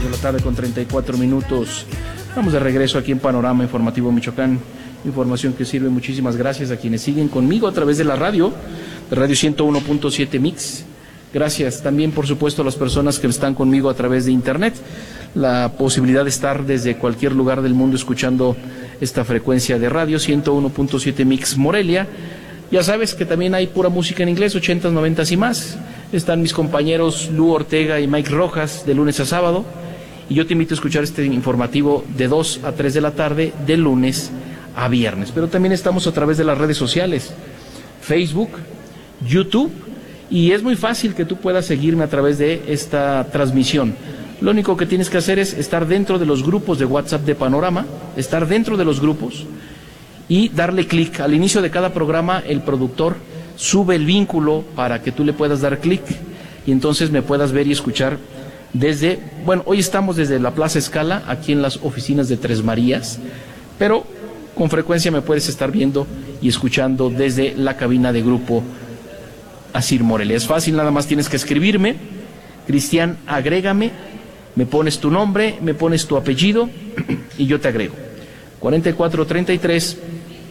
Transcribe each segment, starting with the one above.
de la tarde con 34 minutos. Estamos de regreso aquí en Panorama Informativo Michoacán. Información que sirve. Muchísimas gracias a quienes siguen conmigo a través de la radio, de Radio 101.7 Mix. Gracias también, por supuesto, a las personas que están conmigo a través de internet. La posibilidad de estar desde cualquier lugar del mundo escuchando esta frecuencia de radio 101.7 Mix Morelia. Ya sabes que también hay pura música en inglés, 80s, 90s y más. Están mis compañeros Lu Ortega y Mike Rojas de lunes a sábado. Y yo te invito a escuchar este informativo de 2 a 3 de la tarde, de lunes a viernes. Pero también estamos a través de las redes sociales, Facebook, YouTube, y es muy fácil que tú puedas seguirme a través de esta transmisión. Lo único que tienes que hacer es estar dentro de los grupos de WhatsApp de Panorama, estar dentro de los grupos y darle clic. Al inicio de cada programa el productor sube el vínculo para que tú le puedas dar clic y entonces me puedas ver y escuchar desde, bueno, hoy estamos desde la Plaza Escala, aquí en las oficinas de Tres Marías, pero con frecuencia me puedes estar viendo y escuchando desde la cabina de Grupo Asir Morelia. Es fácil, nada más tienes que escribirme, Cristian, agrégame, me pones tu nombre, me pones tu apellido y yo te agrego. 4433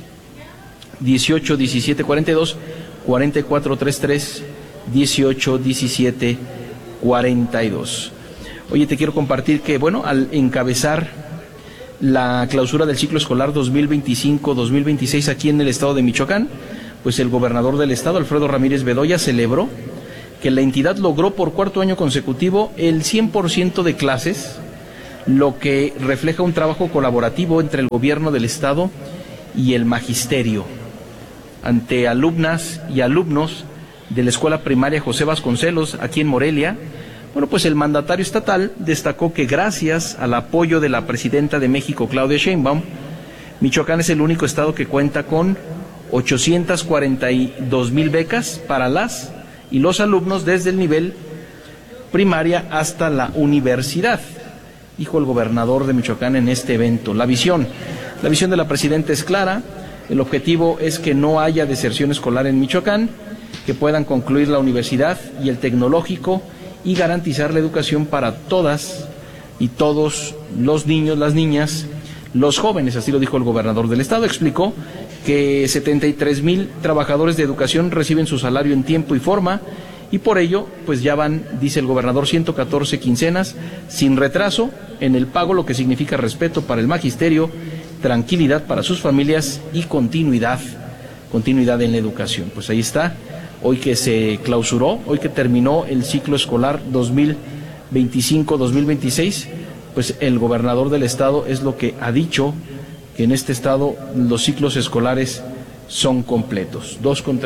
18 17 42, 4433 18 17 42. Oye, te quiero compartir que, bueno, al encabezar la clausura del ciclo escolar 2025-2026 aquí en el estado de Michoacán, pues el gobernador del estado, Alfredo Ramírez Bedoya, celebró que la entidad logró por cuarto año consecutivo el 100% de clases, lo que refleja un trabajo colaborativo entre el gobierno del estado y el magisterio. Ante alumnas y alumnos de la escuela primaria José Vasconcelos, aquí en Morelia, bueno, pues el mandatario estatal destacó que gracias al apoyo de la presidenta de México, Claudia Sheinbaum, Michoacán es el único estado que cuenta con 842,000 becas para las y los alumnos desde el nivel primaria hasta la universidad, dijo el gobernador de Michoacán en este evento. La visión de la presidenta es clara. El objetivo es que no haya deserción escolar en Michoacán, que puedan concluir la universidad y el tecnológico y garantizar la educación para todas y todos los niños, las niñas, los jóvenes, así lo dijo el gobernador del estado. Explicó que 73,000 trabajadores de educación reciben su salario en tiempo y forma y por ello, pues ya van, dice el gobernador, 114 quincenas sin retraso en el pago, lo que significa respeto para el magisterio, tranquilidad para sus familias y continuidad en la educación. Pues ahí está, hoy que se clausuró, hoy que terminó el ciclo escolar 2025-2026, pues el gobernador del estado es lo que ha dicho, que en este estado los ciclos escolares son completos.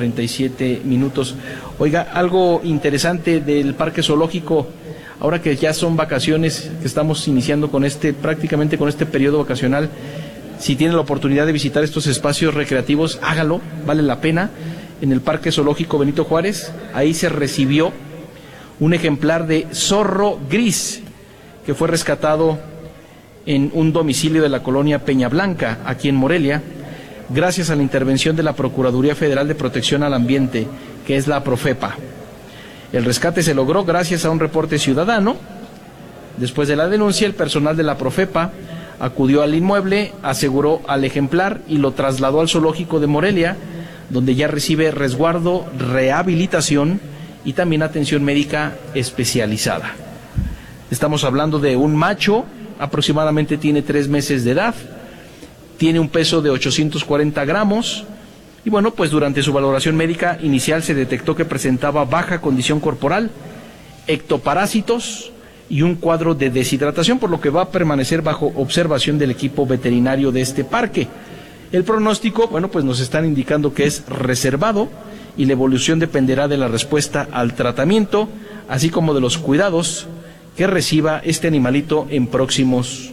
2:37. Oiga, algo interesante del Parque Zoológico, ahora que ya son vacaciones, que estamos iniciando con prácticamente con este periodo vacacional, si tiene la oportunidad de visitar estos espacios recreativos, hágalo, vale la pena. En el Parque Zoológico Benito Juárez, ahí se recibió un ejemplar de zorro gris, que fue rescatado en un domicilio de la colonia Peña Blanca, aquí en Morelia, gracias a la intervención de la Procuraduría Federal de Protección al Ambiente, que es la Profepa. El rescate se logró gracias a un reporte ciudadano. Después de la denuncia, el personal de la Profepa acudió al inmueble, aseguró al ejemplar y lo trasladó al zoológico de Morelia, donde ya recibe resguardo, rehabilitación y también atención médica especializada. Estamos hablando de un macho, aproximadamente tiene 3 meses de edad, tiene un peso de 840 gramos y bueno, pues durante su valoración médica inicial se detectó que presentaba baja condición corporal, ectoparásitos y un cuadro de deshidratación, por lo que va a permanecer bajo observación del equipo veterinario de este parque. El pronóstico, bueno, pues nos están indicando que es reservado y la evolución dependerá de la respuesta al tratamiento, así como de los cuidados que reciba este animalito en próximos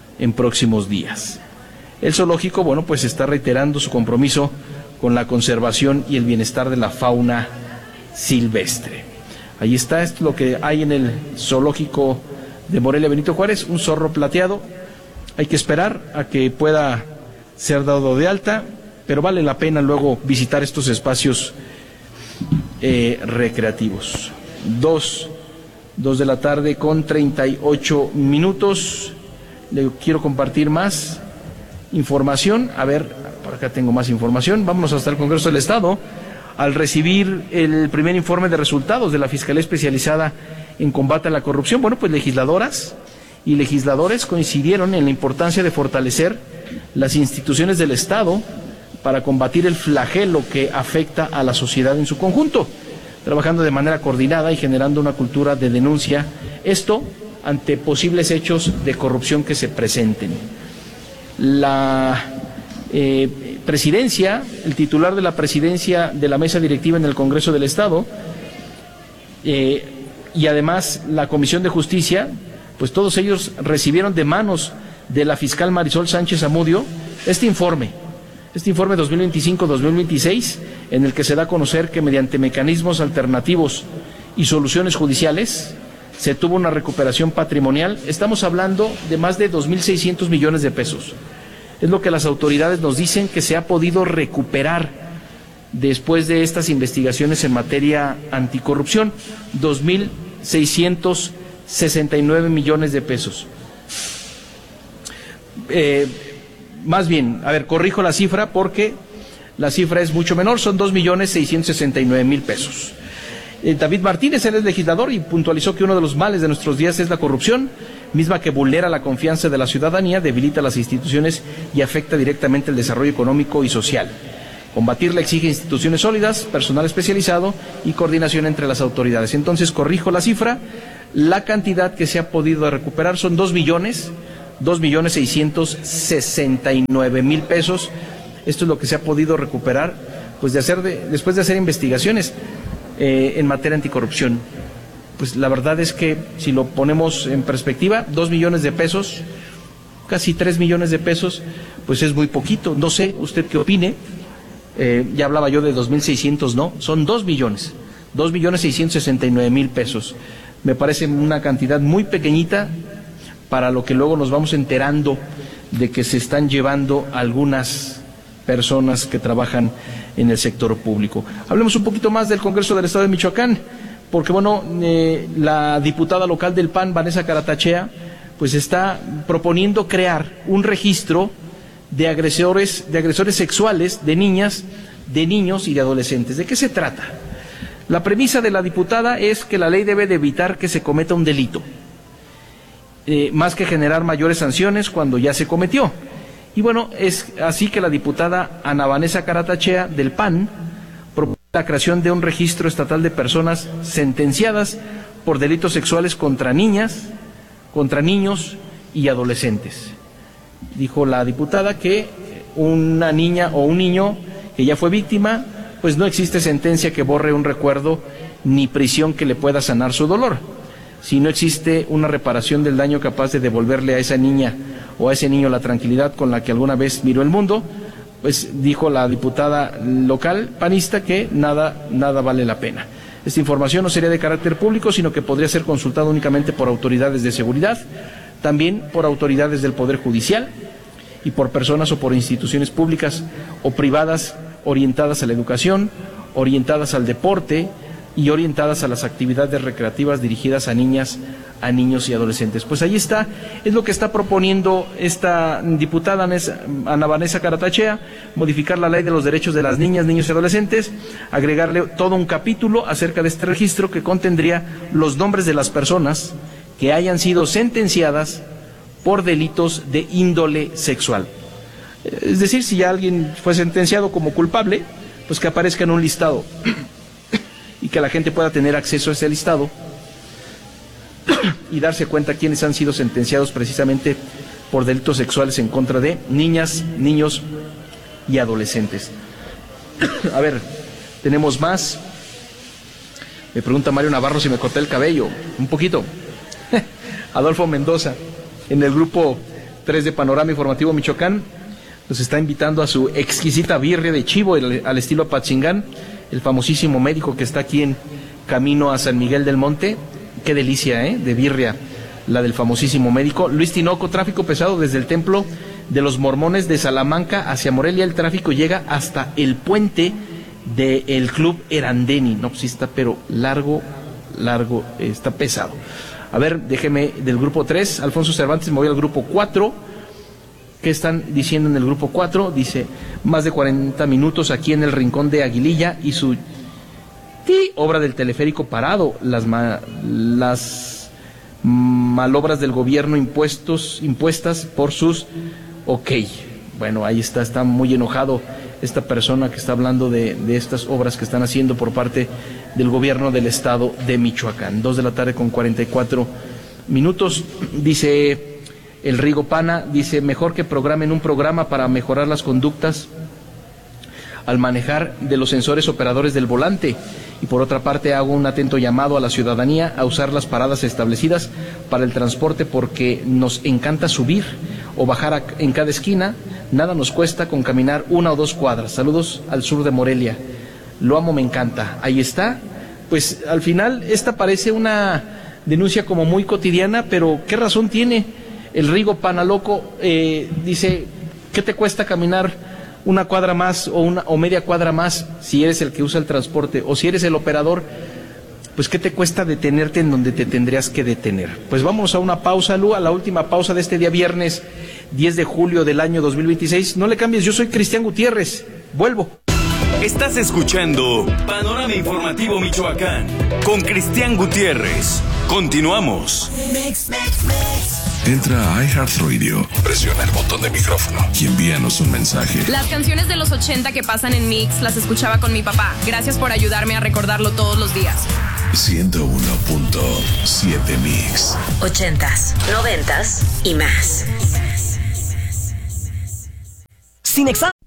días. El zoológico, bueno, pues está reiterando su compromiso con la conservación y el bienestar de la fauna silvestre. Ahí está, esto es lo que hay en el zoológico de Morelia Benito Juárez, un zorro plateado. Hay que esperar a que pueda ser dado de alta, pero vale la pena luego visitar estos espacios recreativos. 2 2 de la tarde con 38 minutos. Le quiero compartir más información. A ver, por acá tengo más información. Vámonos hasta el Congreso del Estado. Al recibir el primer informe de resultados de la Fiscalía Especializada en Combate a la Corrupción, bueno, pues legisladoras y legisladores coincidieron en la importancia de fortalecer las instituciones del Estado para combatir el flagelo que afecta a la sociedad en su conjunto, trabajando de manera coordinada y generando una cultura de denuncia, esto ante posibles hechos de corrupción que se presenten. La presidencia, el titular de la presidencia de la mesa directiva en el Congreso del Estado y además la Comisión de Justicia, pues todos ellos recibieron de manos de la fiscal Marisol Sánchez Amudio este informe 2025-2026, en el que se da a conocer que mediante mecanismos alternativos y soluciones judiciales se tuvo una recuperación patrimonial. Estamos hablando de más de 2.600 millones de pesos. Es lo que las autoridades nos dicen que se ha podido recuperar después de estas investigaciones en materia anticorrupción, 2.669 millones de pesos. Más bien, a ver, corrijo la cifra porque la cifra es mucho menor, son 2.669.000 pesos. David Martínez, él es legislador y puntualizó que uno de los males de nuestros días es la corrupción, misma que vulnera la confianza de la ciudadanía, debilita las instituciones y afecta directamente el desarrollo económico y social. Combatirla exige instituciones sólidas, personal especializado y coordinación entre las autoridades. Entonces, corrijo la cifra, la cantidad que se ha podido recuperar son 2.669.000 pesos. Esto es lo que se ha podido recuperar pues después de hacer investigaciones en materia anticorrupción. Pues la verdad es que si lo ponemos en perspectiva, 2 millones de pesos, casi 3 millones de pesos, pues es muy poquito. No sé, usted qué opine. Ya hablaba yo de 2.600, no, son 2.669.000 pesos. Me parece una cantidad muy pequeñita para lo que luego nos vamos enterando de que se están llevando algunas personas que trabajan en el sector público. Hablemos un poquito más del Congreso del Estado de Michoacán, porque bueno, la diputada local del PAN, Vanessa Caratachea, pues está proponiendo crear un registro de agresores sexuales de niñas, de niños y de adolescentes. ¿De qué se trata? La premisa de la diputada es que la ley debe de evitar que se cometa un delito, más que generar mayores sanciones cuando ya se cometió. Y bueno, es así que la diputada Ana Vanessa Caratachea del PAN propone la creación de un registro estatal de personas sentenciadas por delitos sexuales contra niñas, contra niños y adolescentes. Dijo la diputada que una niña o un niño que ya fue víctima, pues no existe sentencia que borre un recuerdo ni prisión que le pueda sanar su dolor. Si no existe una reparación del daño capaz de devolverle a esa niña o a ese niño la tranquilidad con la que alguna vez miró el mundo, pues dijo la diputada local panista que nada vale la pena. Esta información no sería de carácter público, sino que podría ser consultada únicamente por autoridades de seguridad, también por autoridades del Poder Judicial y por personas o por instituciones públicas o privadas orientadas a la educación, orientadas al deporte y orientadas a las actividades recreativas dirigidas a niñas, a niños y adolescentes. Pues ahí está, es lo que está proponiendo esta diputada Ana Vanessa Caratachea, modificar la ley de los derechos de las niñas, niños y adolescentes, agregarle todo un capítulo acerca de este registro que contendría los nombres de las personas que hayan sido sentenciadas por delitos de índole sexual. Es decir, si ya alguien fue sentenciado como culpable, pues que aparezca en un listado y que la gente pueda tener acceso a ese listado y darse cuenta quiénes han sido sentenciados precisamente por delitos sexuales en contra de niñas, niños y adolescentes. A ver, tenemos más. Me pregunta Mario Navarro si me corté el cabello. Un poquito. Adolfo Mendoza, en el grupo 3 de Panorama Informativo Michoacán, nos está invitando a su exquisita birria de chivo al estilo Apatzingán, el famosísimo médico que está aquí en camino a San Miguel del Monte. Qué delicia, de birria, la del famosísimo médico. Luis Tinoco, tráfico pesado desde el Templo de los Mormones de Salamanca hacia Morelia. El tráfico llega hasta el puente del Club Erandeni. No, pues sí está, pero largo, largo, está pesado. A ver, déjeme del grupo 3, Alfonso Cervantes, me voy al grupo 4. ¿Qué están diciendo en el grupo 4? Dice, más de 40 minutos aquí en el rincón de Aguililla y su obra del teleférico parado, las malobras del gobierno impuestas por sus... Ok, bueno, ahí está muy enojado esta persona que está hablando de estas obras que están haciendo por parte del gobierno del estado de Michoacán. 2:44 p.m. Dice el Rigo Pana, dice, mejor que programen un programa para mejorar las conductas al manejar de los sensores operadores del volante. Y por otra parte hago un atento llamado a la ciudadanía a usar las paradas establecidas para el transporte porque nos encanta subir o bajar en cada esquina, nada nos cuesta con caminar 1 o 2 cuadras. Saludos al sur de Morelia. Lo amo, me encanta. Ahí está. Pues al final esta parece una denuncia como muy cotidiana, pero ¿qué razón tiene? El Rigo Panaloco dice, ¿qué te cuesta caminar 1 cuadra más o media cuadra más si eres el que usa el transporte o si eres el operador? Pues ¿qué te cuesta detenerte en donde te tendrías que detener? Pues vamos a una pausa, Lu, a la última pausa de este día viernes 10 de julio del año 2026. No le cambies, yo soy Cristian Gutiérrez. Vuelvo. Estás escuchando Panorama Informativo Michoacán con Cristian Gutiérrez. Continuamos. Entra a iHeartRadio, presiona el botón de micrófono y envíanos un mensaje. Las canciones de los 80 que pasan en Mix las escuchaba con mi papá. Gracias por ayudarme a recordarlo todos los días. 101.7 Mix. 80s, 90s y más. Sin examen.